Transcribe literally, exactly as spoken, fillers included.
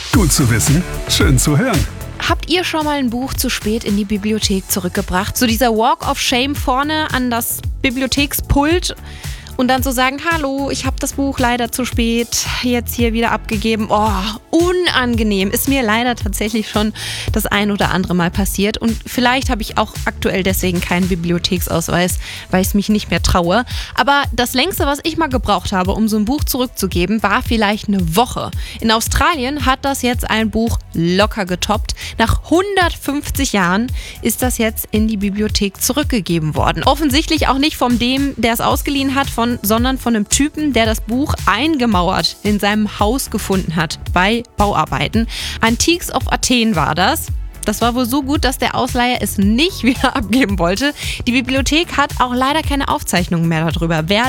Gut zu wissen, schön zu hören. Habt ihr schon mal ein Buch zu spät in die Bibliothek zurückgebracht? So dieser Walk of Shame vorne an das Bibliothekspult und dann so sagen, hallo, ich habe das Buch leider zu spät jetzt hier wieder abgegeben. Oh, unangenehm. Ist mir leider tatsächlich schon das ein oder andere Mal passiert. Und vielleicht habe ich auch aktuell deswegen keinen Bibliotheksausweis, weil ich es mich nicht mehr traue. Aber das längste, was ich mal gebraucht habe, um so ein Buch zurückzugeben, war vielleicht eine Woche. In Australien hat das jetzt ein Buch locker getoppt. Nach hundertfünfzig Jahren ist das jetzt in die Bibliothek zurückgegeben worden. Offensichtlich auch nicht von dem, der es ausgeliehen hat, von sondern von einem Typen, der das Buch eingemauert in seinem Haus gefunden hat bei Bauarbeiten. Antiques of Athen war das. Das war wohl so gut, dass der Ausleiher es nicht wieder abgeben wollte. Die Bibliothek hat auch leider keine Aufzeichnungen mehr darüber, wer